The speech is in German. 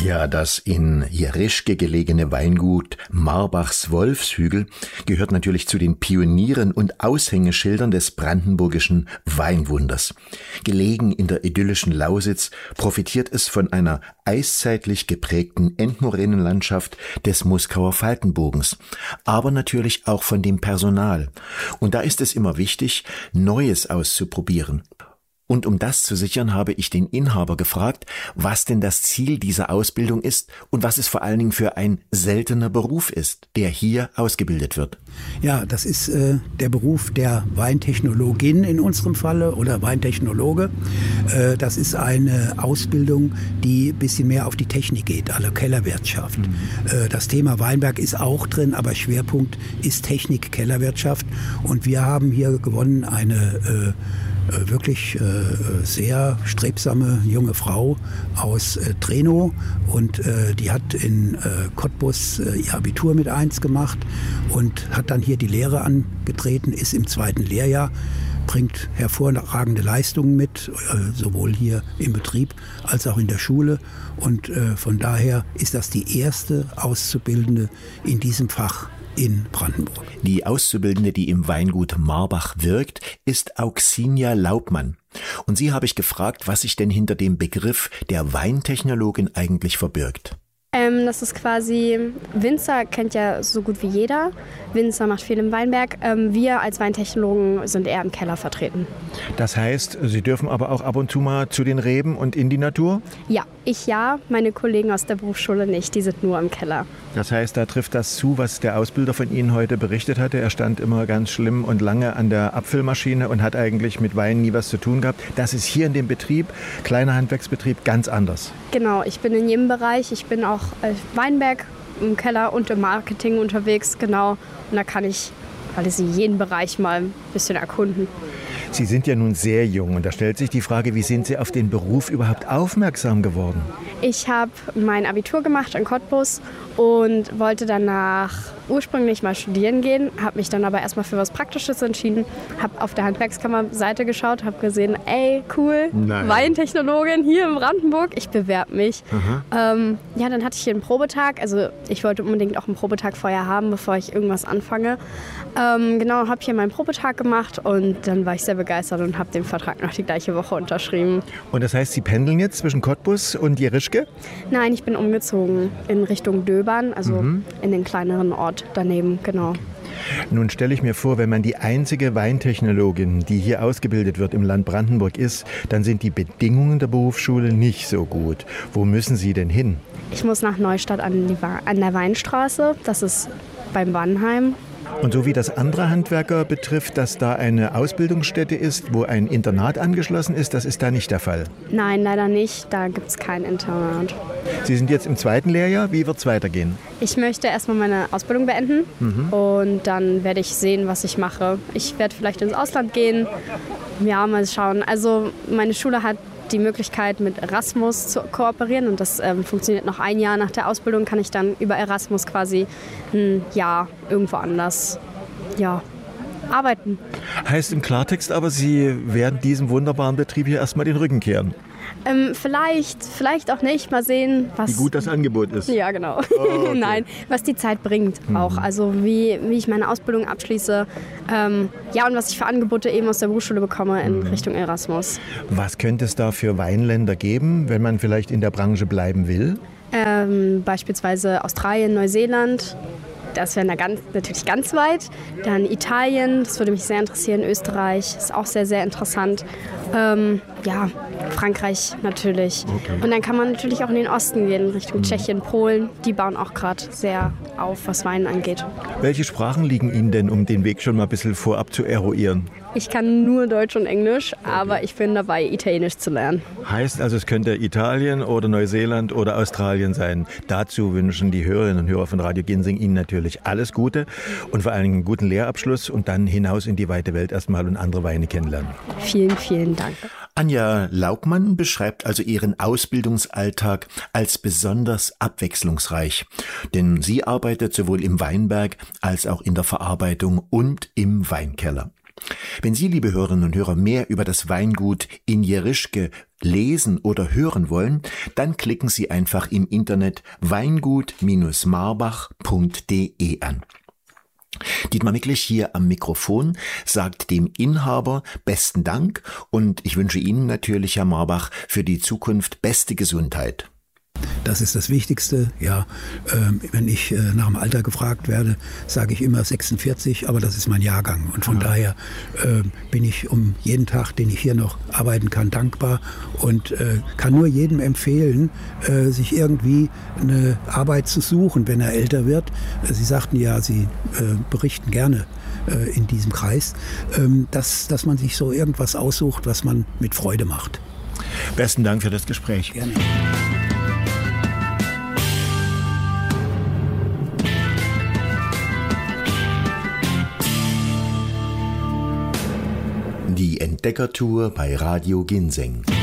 Ja, das in Jerischke gelegene Weingut Marbachs Wolfshügel gehört natürlich zu den Pionieren und Aushängeschildern des brandenburgischen Weinwunders. Gelegen in der idyllischen Lausitz profitiert es von einer eiszeitlich geprägten Endmoränenlandschaft des Muskauer Faltenbogens, aber natürlich auch von dem Personal. Und da ist es immer wichtig, Neues auszuprobieren. Und um das zu sichern, habe ich den Inhaber gefragt, was denn das Ziel dieser Ausbildung ist und was es vor allen Dingen für ein seltener Beruf ist, der hier ausgebildet wird. Ja, das ist der Beruf der Weintechnologin in unserem Falle oder Weintechnologe. Das ist eine Ausbildung, die ein bisschen mehr auf die Technik geht, also Kellerwirtschaft. Das Thema Weinberg ist auch drin, aber Schwerpunkt ist Technik, Kellerwirtschaft. Und wir haben hier gewonnen eine wirklich sehr strebsame junge Frau aus Trenow und die hat in Cottbus ihr Abitur mit 1 gemacht und hat dann hier die Lehre angetreten, ist im 2. Lehrjahr, bringt hervorragende Leistungen mit, sowohl hier im Betrieb als auch in der Schule und von daher ist das die erste Auszubildende in diesem Fach in Brandenburg. Die Auszubildende, die im Weingut Marbach wirkt, ist Auxinia Laubmann. Und sie habe ich gefragt, was sich denn hinter dem Begriff der Weintechnologin eigentlich verbirgt. Das ist quasi, Winzer kennt ja so gut wie jeder. Winzer macht viel im Weinberg. Wir als Weintechnologen sind eher im Keller vertreten. Das heißt, Sie dürfen aber auch ab und zu mal zu den Reben und in die Natur? Ja, meine Kollegen aus der Berufsschule nicht, die sind nur im Keller. Das heißt, da trifft das zu, was der Ausbilder von Ihnen heute berichtet hatte. Er stand immer ganz schlimm und lange an der Abfüllmaschine und hat eigentlich mit Wein nie was zu tun gehabt. Das ist hier in dem Betrieb, kleiner Handwerksbetrieb, ganz anders. Genau, ich bin in jedem Bereich. Ich bin auch Weinberg im Keller und im Marketing unterwegs, genau. Und da kann ich jeden Bereich mal ein bisschen erkunden. Sie sind ja nun sehr jung und da stellt sich die Frage, wie sind Sie auf den Beruf überhaupt aufmerksam geworden? Ich habe mein Abitur gemacht in Cottbus und wollte danach ursprünglich mal studieren gehen, habe mich dann aber erstmal für was Praktisches entschieden, habe auf der Handwerkskammer-Seite geschaut, habe gesehen, ey, cool, Weintechnologin hier in Brandenburg, ich bewerbe mich. Dann hatte ich hier einen Probetag, also ich wollte unbedingt auch einen Probetag vorher haben, bevor ich irgendwas anfange. Habe hier meinen Probetag gemacht und dann war ich sehr begeistert und habe den Vertrag noch die gleiche Woche unterschrieben. Und das heißt, Sie pendeln jetzt zwischen Cottbus und Jerischke? Nein, ich bin umgezogen in Richtung Döbern, also in den kleineren Ort daneben, genau. Nun stelle ich mir vor, wenn man die einzige Weintechnologin, die hier ausgebildet wird im Land Brandenburg ist, dann sind die Bedingungen der Berufsschule nicht so gut. Wo müssen Sie denn hin? Ich muss nach Neustadt an der Weinstraße, das ist beim Bannheim. Und so wie das andere Handwerker betrifft, dass da eine Ausbildungsstätte ist, wo ein Internat angeschlossen ist, das ist da nicht der Fall? Nein, leider nicht. Da gibt es kein Internat. Sie sind jetzt im 2. Lehrjahr. Wie wird es weitergehen? Ich möchte erstmal meine Ausbildung beenden und dann werde ich sehen, was ich mache. Ich werde vielleicht ins Ausland gehen. Ja, mal schauen. Also meine Schule hat die Möglichkeit, mit Erasmus zu kooperieren und das funktioniert noch 1 Jahr nach der Ausbildung, kann ich dann über Erasmus quasi ein Jahr irgendwo anders arbeiten. Heißt im Klartext aber, Sie werden diesem wunderbaren Betrieb hier erstmal den Rücken kehren? Vielleicht auch nicht. Mal sehen, wie gut das Angebot ist. Ja, genau. Okay. Nein, was die Zeit bringt auch. Also wie ich meine Ausbildung abschließe. Und was ich für Angebote eben aus der Berufsschule bekomme in Richtung Erasmus. Was könnte es da für Weinländer geben, wenn man vielleicht in der Branche bleiben will? Beispielsweise Australien, Neuseeland. Das wäre natürlich ganz weit. Dann Italien, das würde mich sehr interessieren. Österreich ist auch sehr, sehr interessant. Frankreich natürlich. Okay. Und dann kann man natürlich auch in den Osten gehen, Richtung Tschechien, Polen. Die bauen auch gerade sehr auf, was Wein angeht. Welche Sprachen liegen Ihnen denn, um den Weg schon mal ein bisschen vorab zu eruieren? Ich kann nur Deutsch und Englisch, aber ich bin dabei, Italienisch zu lernen. Heißt also, es könnte Italien oder Neuseeland oder Australien sein. Dazu wünschen die Hörerinnen und Hörer von Radio Ginsing Ihnen natürlich alles Gute und vor allem einen guten Lehrabschluss und dann hinaus in die weite Welt erstmal und andere Weine kennenlernen. Vielen, vielen Dank. Anja Laubmann beschreibt also ihren Ausbildungsalltag als besonders abwechslungsreich. Denn sie arbeitet sowohl im Weinberg als auch in der Verarbeitung und im Weinkeller. Wenn Sie, liebe Hörerinnen und Hörer, mehr über das Weingut in Jerischke lesen oder hören wollen, dann klicken Sie einfach im Internet weingut-marbach.de an. Dietmar Miklich hier am Mikrofon sagt dem Inhaber besten Dank und ich wünsche Ihnen natürlich, Herr Marbach, für die Zukunft beste Gesundheit. Das ist das Wichtigste. Ja, wenn ich nach dem Alter gefragt werde, sage ich immer 46, aber das ist mein Jahrgang. Und von daher bin ich um jeden Tag, den ich hier noch arbeiten kann, dankbar und kann nur jedem empfehlen, sich irgendwie eine Arbeit zu suchen, wenn er älter wird. Sie sagten ja, Sie berichten gerne in diesem Kreis, dass man sich so irgendwas aussucht, was man mit Freude macht. Besten Dank für das Gespräch. Gerne. Die Entdeckertour bei Radio Ginseng.